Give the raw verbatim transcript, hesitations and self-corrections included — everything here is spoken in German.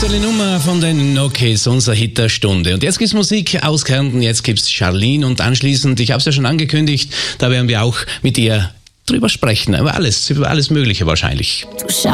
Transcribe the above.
Aktuelle Nummer von den No-Kids, unser Hit der Stunde. Und jetzt gibt's Musik aus Kärnten, jetzt gibt's Charlene und anschließend, ich habe es ja schon angekündigt, da werden wir auch mit ihr drüber sprechen, über alles, über alles Mögliche wahrscheinlich.